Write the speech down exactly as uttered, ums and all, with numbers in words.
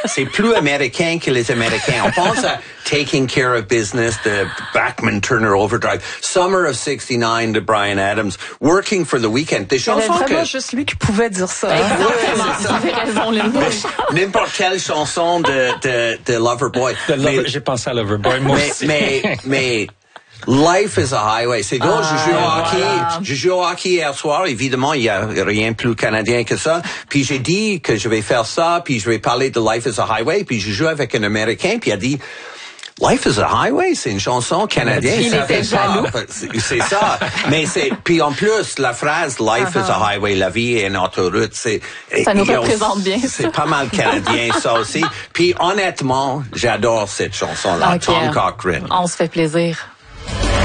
c'est plus américain que les Américains. On pense à Taking Care of Business de Bachman Turner Overdrive, Summer of sixty-nine de Bryan Adams, Working for the Weekend. Des chansons c'est vraiment que... juste lui qui pouvait dire ça. Hein? Exactement. Vous avez raison, Linda. N'importe quelle chanson de, de, de Loverboy. De Lover, j'ai pensé à Loverboy, moi mais, aussi. mais, mais, Life is a Highway. C'est drôle, Ah, je joue au hockey, voilà. je joue au hockey hier soir. Évidemment, il y a rien plus canadien que ça. Puis j'ai dit que je vais faire ça, puis je vais parler de Life is a Highway, puis je joue avec un Américain, puis il a dit, Life is a Highway, c'est une chanson canadienne. Il ça était fait jaloux. ça. C'est ça. Mais c'est, puis en plus, la phrase Life is a Highway, la vie est une autoroute, c'est, Ça nous et on- représente bien, ça. C'est pas mal canadien, ça aussi. Puis honnêtement, j'adore cette chanson-là, Ok. Tom Cochrane. On se fait plaisir.